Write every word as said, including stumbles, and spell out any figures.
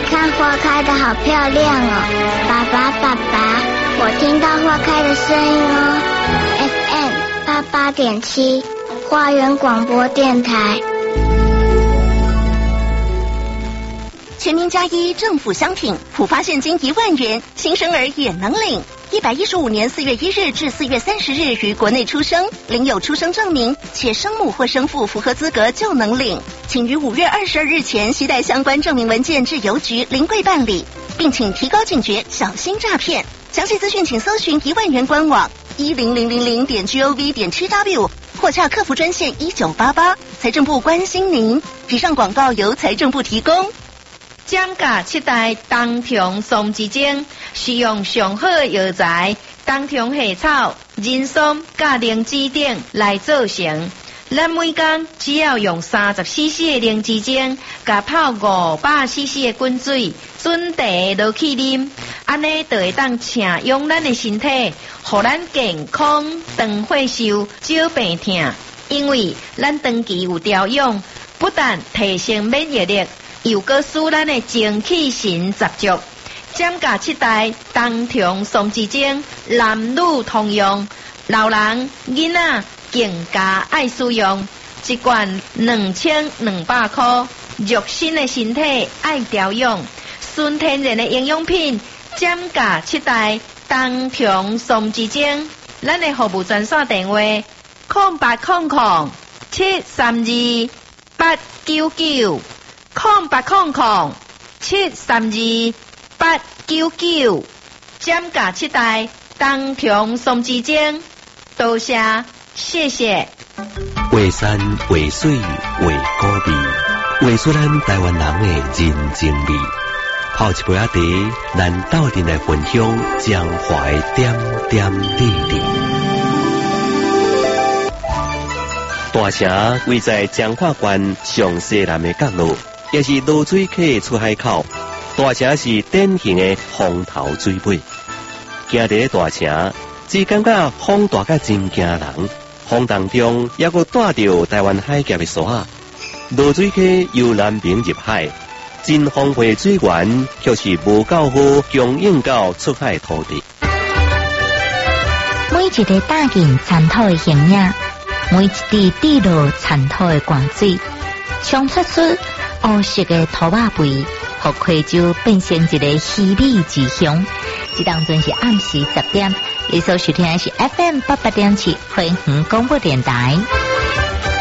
看花开的好漂亮哦！爸爸，爸爸，我听到花开的声音哦。F M 八八点七，花园广播电台。 全民加一政府商品，普发现金一万元，新生儿也能领。一百一十五年四月一日至四月三十日于国内出生，领有出生证明，且生母或生父符合资格就能领。请于五月二十二日前携带相关证明文件至邮局临柜办理，并请提高警觉，小心诈骗。详细资讯请搜寻一万元官网一零零零零点 gov 点 tw 或洽客服专线一九八八。财政部关心您。以上广告由财政部提供。 涨价七代冬虫松之精，使用上好药材冬虫夏草、人参、甲灵芝等来做成。咱每天只要用三十 C C 的灵芝精，甲泡五百 C C 的滚水，准茶落去啉，安尼就会当请用咱的身体，互咱健康、长寿寿、少病痛。因为咱长期有调养，不但提升免疫力，又搁使咱的精气神十足。涨价七代冬虫松之精，男女通用，老人、囡仔更加爱使用。一罐两千两百块，肉身的身体爱调养，纯天然的营养品。涨价七代冬虫松之精，咱的服务专线电话：空八空空七三二八九九。空八空空七三二八九九，涨价七代冬虫松之精，多谢谢谢。 画山画水画古味，画出咱台湾人的人情味。泡一杯仔茶，咱斗阵来分享江淮点点滴滴。大城位在彰化县上西南的角落，也是落水客出海口。大城是典型的风头水尾，行伫大城，只感觉风大甲真惊人。风当中也阁带着台湾海峡的沙，落水客由南边入海，真丰沛水源却是无够好供应到出海土地。 每一个打进田土的形影，每一滴滴落田土的汗水，冲出出乌色的土瓦肥，互溪州变成一个稀美之乡。这当阵是暗时十点，你所收听的是 F M 八八点七惠园广播电台。